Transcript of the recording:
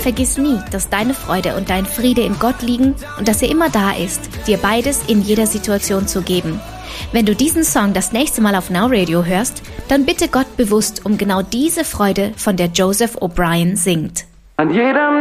Vergiss nie, dass deine Freude und dein Friede in Gott liegen und dass er immer da ist, dir beides in jeder Situation zu geben. Wenn du diesen Song das nächste Mal auf Now Radio hörst, dann bitte Gott bewusst um genau diese Freude, von der Joseph O'Brien singt. An jedem